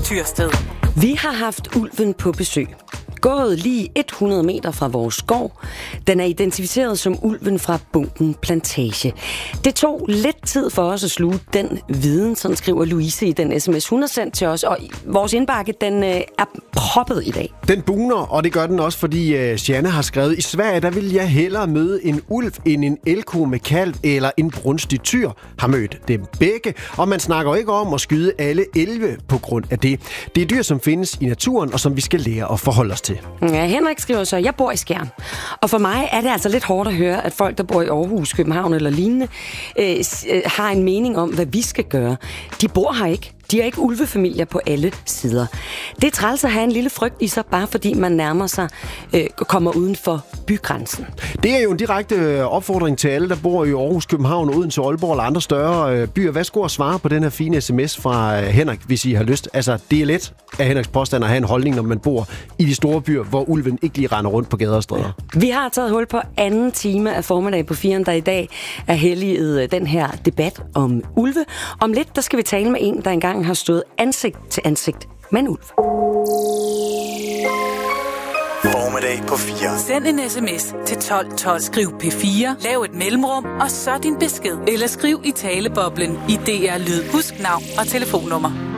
Tyrsted. Vi har haft ulven på besøg. Gået lige 100 meter fra vores skov. Den er identificeret som ulven fra Bunken Plantage. Det tog lidt tid for os at sluge den viden, sådan skriver Louise i den sms, hun har sendt til os. Og vores indbakke, den er proppet i dag. Den buner, og det gør den også, fordi Janne har skrevet, i Sverige, der vil jeg hellere møde en ulv end en elko med kalv eller en brunstig tyr. Har mødt dem begge, og man snakker ikke om at skyde alle 11 på grund af det. Det er dyr, som findes i naturen, og som vi skal lære at forholde os til. Ja, Henrik skriver så, jeg bor i Skjern. Og for mig er det altså lidt hårdt at høre, at folk, der bor i Aarhus, København eller lignende, har en mening om, hvad vi skal gøre. De bor her ikke. De er ikke ulvefamilier på alle sider. Det er træls at have en lille frygt i sig, bare fordi man nærmer sig, kommer uden for bygrænsen. Det er jo en direkte opfordring til alle, der bor i Aarhus, København, Odense, Aalborg eller andre større byer. Hvad skulle svare på den her fine sms fra Henrik, hvis I har lyst? Altså, det er let af Henriks påstand at have en holdning, når man bor i de store byer, hvor ulven ikke lige render rundt på gader og stræder. Vi har taget hul på anden time af formiddag på 4, der i dag er helliget den her debat om ulve. Om lidt, der skal vi tale med en, der engang har stået ansigt til ansigt med en ulv. Formiddag på 4. Send en sms til 1212. Skriv P4, lav et mellemrum, og så din besked. Eller skriv i taleboblen i DR Lyd. Husk navn og telefonnummer.